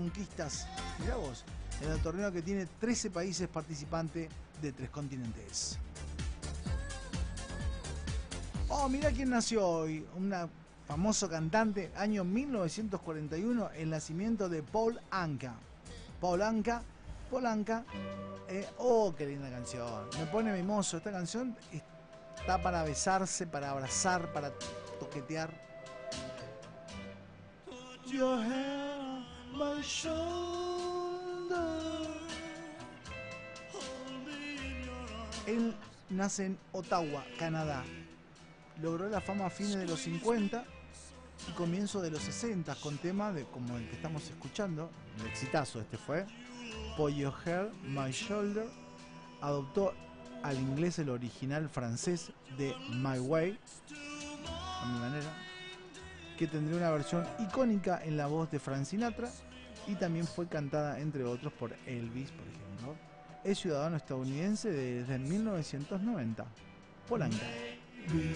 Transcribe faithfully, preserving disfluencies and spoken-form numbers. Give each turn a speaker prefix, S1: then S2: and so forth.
S1: conquistas. Mirá vos, en el torneo que tiene trece países participantes de tres continentes. Oh, mirá quién nació hoy. Un famoso cantante, año mil novecientos cuarenta y uno, el nacimiento de Paul Anka. Paul Anka, Paul Anka. Eh, oh, qué linda canción. Me pone mimoso. Esta canción está para besarse, para abrazar, para toquetear. Put your hand on my shoulder. Él nace en Ottawa, Canadá. Logró la fama a fines de los cincuenta y comienzo de los sesenta con temas de, como el que estamos escuchando. El exitazo este fue Put Your Head on My Shoulder. Adoptó al inglés el original francés de My Way, a mi manera, que tendría una versión icónica en la voz de Frank Sinatra y también fue cantada, entre otros, por Elvis, por ejemplo. Es ciudadano estadounidense desde mil novecientos noventa. Paul Anka.